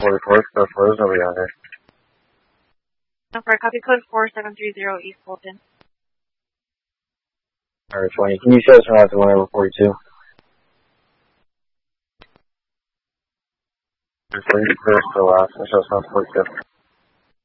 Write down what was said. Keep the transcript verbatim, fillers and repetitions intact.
forty-four, Express Rose, nobody on there. For copy code four seven three zero East Fulton. Alright, twenty. Can you show us around to one over forty-two? First to last, show us around forty-two.